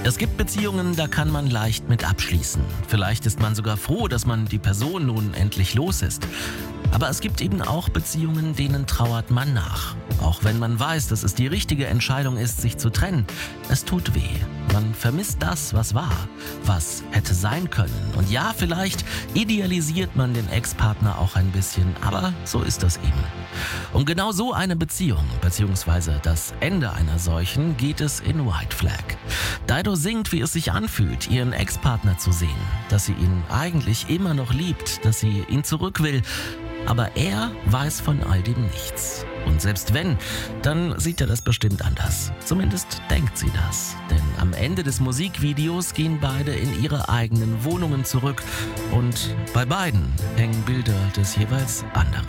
Es gibt Beziehungen, da kann man leicht mit abschließen. Vielleicht ist man sogar froh, dass man die Person nun endlich los ist. Aber es gibt eben auch Beziehungen, denen trauert man nach. Auch wenn man weiß, dass es die richtige Entscheidung ist, sich zu trennen. Es tut weh. Man vermisst das, was war, was hätte sein können. Und ja, vielleicht idealisiert man den Ex-Partner auch ein bisschen, aber so ist das eben. Um genau so eine Beziehung, beziehungsweise das Ende einer solchen, geht es in White Flag. Dido singt, wie es sich anfühlt, ihren Ex-Partner zu sehen, dass sie ihn eigentlich immer noch liebt, dass sie ihn zurück will. Aber er weiß von all dem nichts. Und selbst wenn, dann sieht er das bestimmt anders. Zumindest denkt sie das. Denn am Ende des Musikvideos gehen beide in ihre eigenen Wohnungen zurück. Und bei beiden hängen Bilder des jeweils anderen.